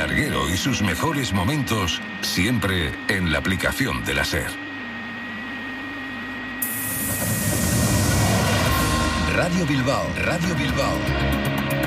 Salguero y sus mejores momentos siempre en la aplicación de la SER. Radio Bilbao.